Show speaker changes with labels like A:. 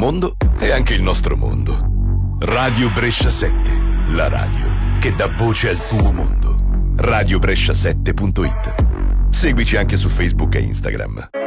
A: mondo è anche il nostro mondo. Radio Brescia 7, la radio che dà voce al tuo mondo. radiobrescia7.it. Seguici anche su Facebook e Instagram.